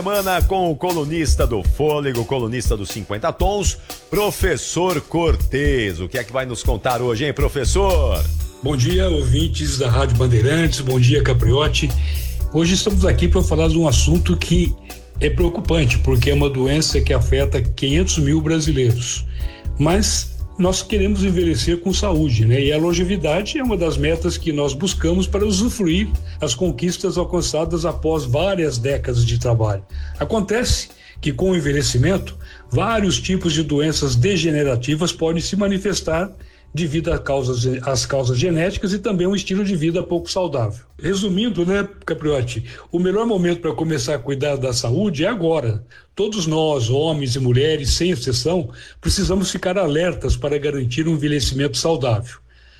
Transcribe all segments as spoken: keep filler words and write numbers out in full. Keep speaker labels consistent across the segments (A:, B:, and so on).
A: Semana com o colunista do Fôlego, colunista dos cinquenta Tons, professor Cortez. O que é que vai nos contar hoje, hein, professor?
B: Bom dia, ouvintes da Rádio Bandeirantes, bom dia, Capriotti. Hoje estamos aqui para falar de um assunto que é preocupante, porque é uma doença que afeta quinhentos mil brasileiros. Mas nós queremos envelhecer com saúde, né? E a longevidade é uma das metas que nós buscamos para usufruir as conquistas alcançadas após várias décadas de trabalho. Acontece que com o envelhecimento, vários tipos de doenças degenerativas podem se manifestar devido a causas, às causas genéticas e também um estilo de vida pouco saudável. Resumindo, né, Capriotti, o melhor momento para começar a cuidar da saúde é agora. Todos nós, homens e mulheres, sem exceção, precisamos ficar alertas para garantir um envelhecimento saudável.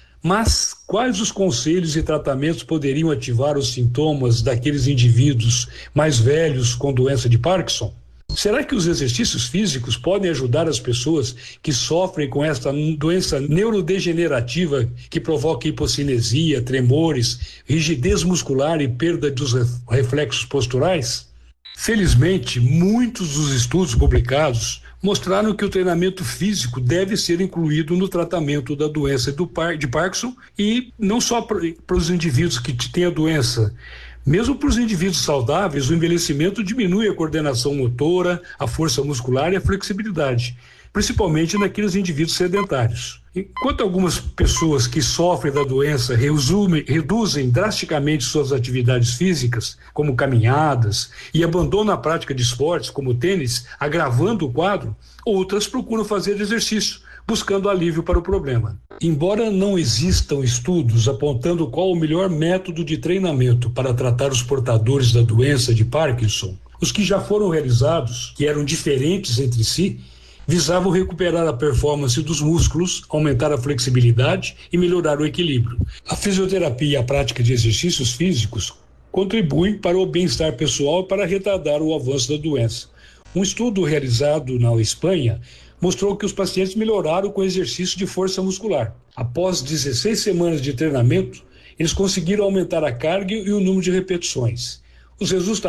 B: Mas quais os conselhos e tratamentos poderiam ativar os sintomas daqueles indivíduos mais velhos com doença de Parkinson? Será que os exercícios físicos podem ajudar as pessoas que sofrem com esta doença neurodegenerativa que provoca hipocinesia, tremores, rigidez muscular e perda dos reflexos posturais? Felizmente, muitos dos estudos publicados mostraram que o treinamento físico deve ser incluído no tratamento da doença do Par- de Parkinson e não só para os indivíduos que têm a doença. Mesmo para os indivíduos saudáveis, o envelhecimento diminui a coordenação motora, a força muscular e a flexibilidade, principalmente naqueles indivíduos sedentários. Enquanto algumas pessoas que sofrem da doença resumem, reduzem drasticamente suas atividades físicas, como caminhadas, e abandonam a prática de esportes, como o tênis, agravando o quadro, outras procuram fazer exercício, buscando alívio para o problema. Embora não existam estudos apontando qual o melhor método de treinamento para tratar os portadores da doença de Parkinson, os que já foram realizados, que eram diferentes entre si, visavam recuperar a performance dos músculos, aumentar a flexibilidade e melhorar o equilíbrio. A fisioterapia e a prática de exercícios físicos contribuem para o bem-estar pessoal e para retardar o avanço da doença. Um estudo realizado na Espanha mostrou que os pacientes melhoraram com exercício de força muscular. Após dezesseis semanas de treinamento, eles conseguiram aumentar a carga e o número de repetições. Os resultados